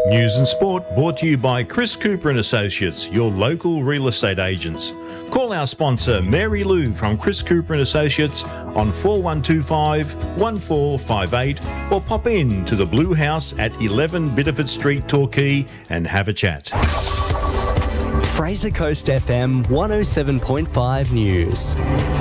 News and sport brought to you by Chris Cooper and Associates, your local real estate agents. Call our sponsor Mary Lou from Chris Cooper and Associates on 4125 1458 or pop in to the Blue House at 11 Bitterford Street, Torquay and have a chat. Fraser Coast FM 107.5 News.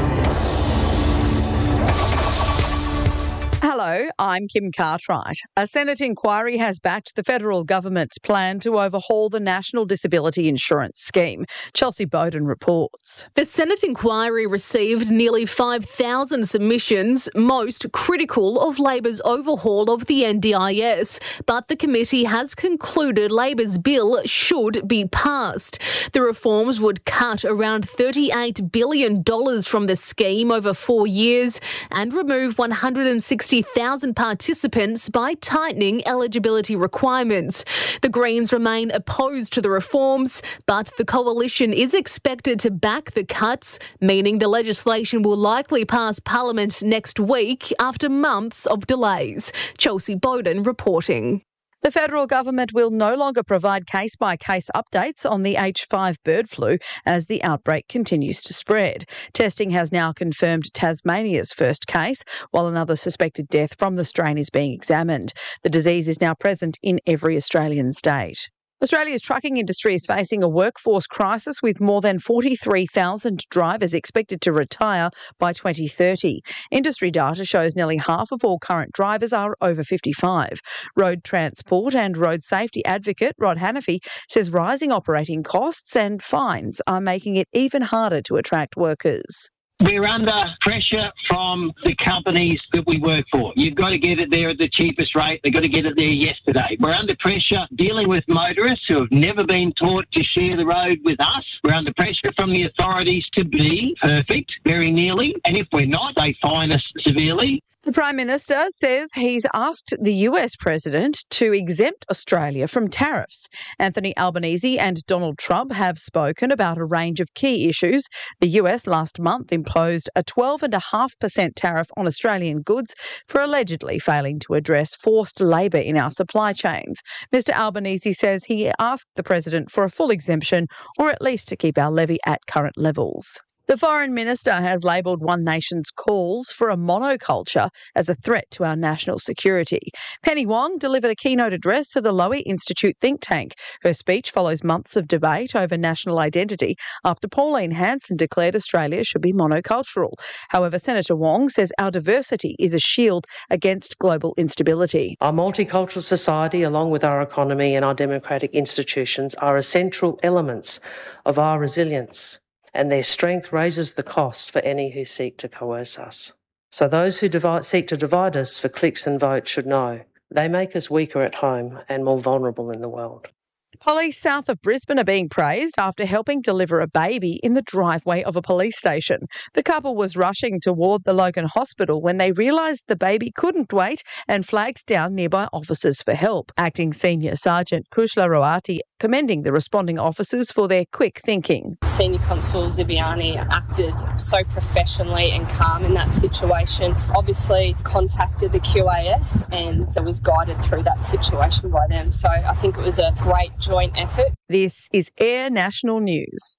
Hello, I'm Kim Cartwright. A Senate inquiry has backed the federal government's plan to overhaul the National Disability Insurance Scheme. Chelsea Bowden reports. The Senate inquiry received nearly 5,000 submissions, most critical of Labor's overhaul of the NDIS. But the committee has concluded Labor's bill should be passed. The reforms would cut around $38 billion from the scheme over 4 years and remove 160,000 participants by tightening eligibility requirements. The Greens remain opposed to the reforms, but the coalition is expected to back the cuts, meaning the legislation will likely pass Parliament next week after months of delays. Chelsea Bowden reporting. The federal government will no longer provide case-by-case updates on the H5 bird flu as the outbreak continues to spread. Testing has now confirmed Tasmania's first case, while another suspected death from the strain is being examined. The disease is now present in every Australian state. Australia's trucking industry is facing a workforce crisis with more than 43,000 drivers expected to retire by 2030. Industry data shows nearly half of all current drivers are over 55. Road transport and road safety advocate Rod Hannafy says rising operating costs and fines are making it even harder to attract workers. We're under pressure from the companies that we work for. You've got to get it there at the cheapest rate. They've got to get it there yesterday. We're under pressure dealing with motorists who have never been taught to share the road with us. We're under pressure from the authorities to be perfect, very nearly. And if we're not, they fine us severely. The Prime Minister says he's asked the US President to exempt Australia from tariffs. Anthony Albanese and Donald Trump have spoken about a range of key issues. The US last month imposed a 12.5% tariff on Australian goods for allegedly failing to address forced labour in our supply chains. Mr Albanese says he asked the President for a full exemption or at least to keep our levy at current levels. The Foreign Minister has labelled One Nation's calls for a monoculture as a threat to our national security. Penny Wong delivered a keynote address to the Lowy Institute think tank. Her speech follows months of debate over national identity after Pauline Hanson declared Australia should be monocultural. However, Senator Wong says our diversity is a shield against global instability. Our multicultural society, along with our economy and our democratic institutions, are essential elements of our resilience, and their strength raises the cost for any who seek to coerce us. So those who seek to divide us for clicks and votes should know they make us weaker at home and more vulnerable in the world. Police south of Brisbane are being praised after helping deliver a baby in the driveway of a police station. The couple was rushing toward the Logan Hospital when they realised the baby couldn't wait and flagged down nearby officers for help. Acting Senior Sergeant Kushla Roati commending the responding officers for their quick thinking. Senior Constable Zibiani acted so professionally and calm in that situation. Obviously contacted the QAS and was guided through that situation by them. So I think it was a great joint effort. This is Air National News.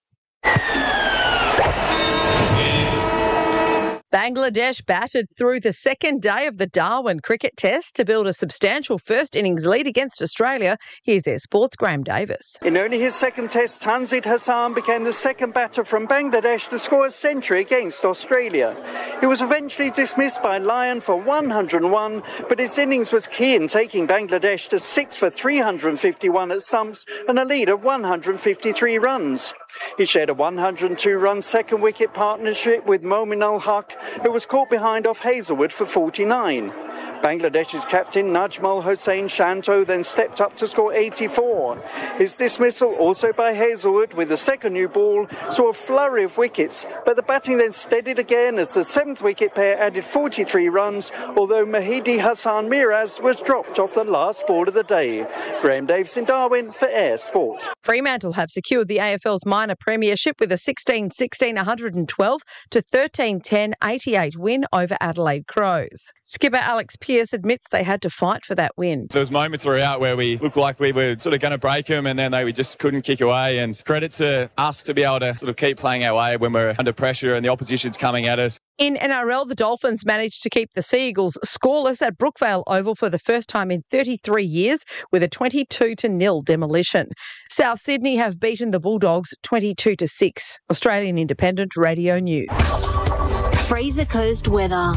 Bangladesh battered through the second day of the Darwin cricket test to build a substantial first innings lead against Australia. Here's their sports Graham Davis. In only his second test, Tanzid Hassan became the second batter from Bangladesh to score a century against Australia. He was eventually dismissed by Lyon for 101, but his innings was key in taking Bangladesh to 6 for 351 at stumps and a lead of 153 runs. He shared a 102-run second wicket partnership with Momin Ul-Haq, who was caught behind off Hazelwood for 49. Bangladesh's captain Najmal Hossain Shanto then stepped up to score 84. His dismissal, also by Hazelwood, with the second new ball, saw a flurry of wickets, but the batting then steadied again as the seventh wicket pair added 43 runs, although Mahidi Hassan Miraz was dropped off the last ball of the day. Graham Davis in Darwin for Air Sport. Fremantle have secured the AFL's minor premiership with a 16-16 112 to 13-10 88 win over Adelaide Crows. Skipper Alex Pearce Skiers admits they had to fight for that win. There was moments throughout where we looked like we were sort of going to break them, and then they just couldn't kick away. And credit to us to be able to sort of keep playing our way when we're under pressure and the opposition's coming at us. In NRL, the Dolphins managed to keep the Sea Eagles scoreless at Brookvale Oval for the first time in 33 years with a 22-0 demolition. South Sydney have beaten the Bulldogs 22-6. Australian Independent Radio News. Fraser Coast weather.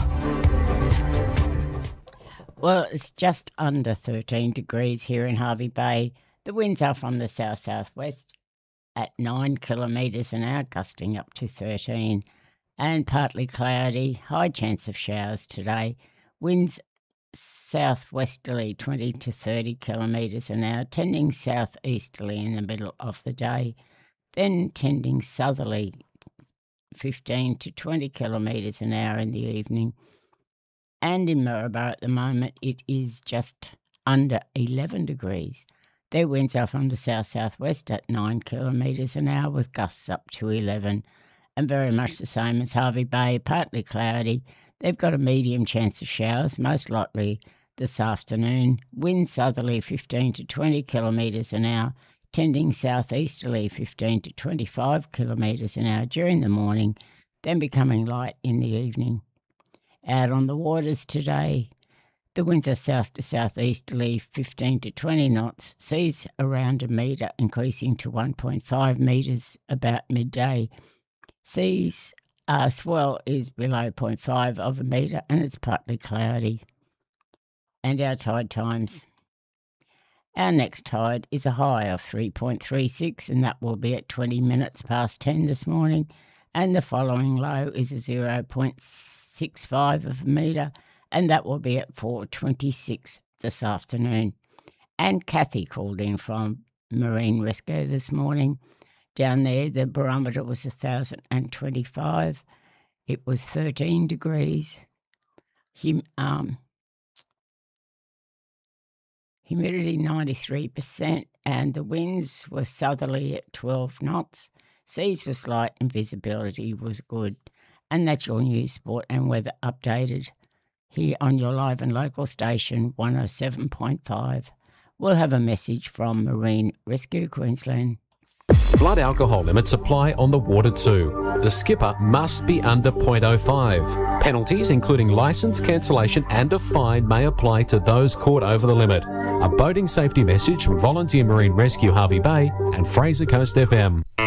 Well, it's just under 13 degrees here in Hervey Bay. The winds are from the south-southwest at 9 kilometres an hour, gusting up to 13. And partly cloudy, high chance of showers today. Winds southwesterly 20 to 30 kilometres an hour, tending southeasterly in the middle of the day, then tending southerly 15 to 20 kilometres an hour in the evening. And in Maryborough at the moment, it is just under 11 degrees. Their winds are from the south-southwest at 9 kilometres an hour with gusts up to 11. And very much the same as Hervey Bay, partly cloudy. They've got a medium chance of showers, most likely this afternoon. Wind southerly 15 to 20 kilometres an hour, tending southeasterly 15 to 25 kilometres an hour during the morning, then becoming light in the evening. Out on the waters today, the winds are south to southeasterly 15 to 20 knots, seas around a metre, increasing to 1.5 metres about midday. Seas swell is below 0.5 of a metre and it's partly cloudy. And our tide times. Our next tide is a high of 3.36 and that will be at 20 minutes past 10 this morning. And the following low is a 0.65 of a metre and that will be at 4:26 this afternoon. And Kathy called in from Marine Rescue this morning. Down there, the barometer was 1,025. It was 13 degrees. Humidity 93%, and the winds were southerly at 12 knots. Seas were slight and visibility was good. And that's your news, sport and weather updated here on your live and local station 107.5. We'll have a message from Marine Rescue Queensland. Blood alcohol limits apply on the water too. The skipper must be under 0.05. Penalties, including licence cancellation and a fine, may apply to those caught over the limit. A boating safety message from Volunteer Marine Rescue Hervey Bay and Fraser Coast FM.